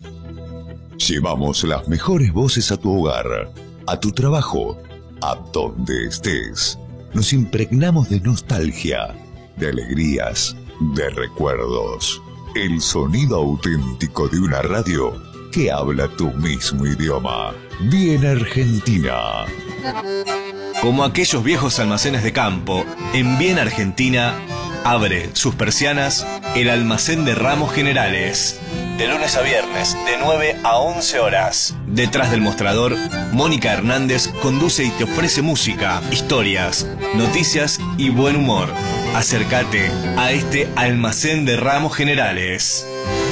Llevamos las mejores voces a tu hogar, a tu trabajo, a donde estés. Nos impregnamos de nostalgia, de alegrías, de recuerdos. El sonido auténtico de una radio que habla tu mismo idioma. Bien Argentina. Como aquellos viejos almacenes de campo, en Bien Argentina abre sus persianas el almacén de Ramos Generales. De lunes a viernes, de 9 a 11 horas. Detrás del mostrador, Mónica Hernández conduce y te ofrece música, historias, noticias y buen humor. Acércate a este almacén de Ramos Generales.